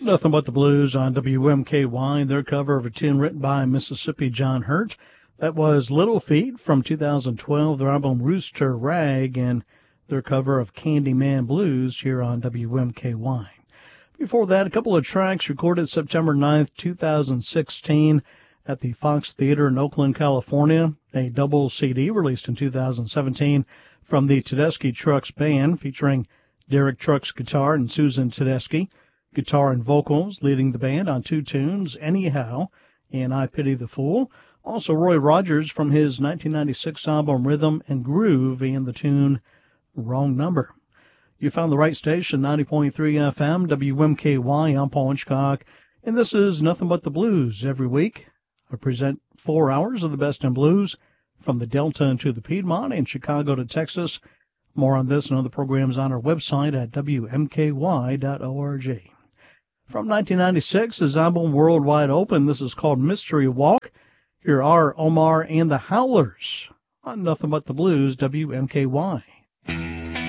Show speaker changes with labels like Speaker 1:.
Speaker 1: Nothing But the Blues on WMKY, their cover of a tune written by Mississippi John Hurt. That was Little Feat from 2012, their album Rooster Rag, and their cover of Candyman Blues here on WMKY. Before that, a couple of tracks recorded September 9th, 2016 at the Fox Theater in Oakland, California, a double CD released in 2017 from the Tedeschi Trucks Band featuring Derek Trucks guitar and Susan Tedeschi, guitar and vocals, leading the band on two tunes, Anyhow and I Pity the Fool. Also Roy Rogers from his 1996 album Rhythm and Groove and the tune Wrong Number. You found the right station, 90.3 FM, WMKY. I'm Paul Hitchcock, and this is Nothing But the Blues. Every week I present 4 hours of the best in blues from the Delta into the Piedmont and Chicago to Texas. More on this and other programs on our website at WMKY.org. From 1996, his album Worldwide Open. This is called Mystery Walk. Here are Omar and the Howlers on Nothing But the Blues, WMKY.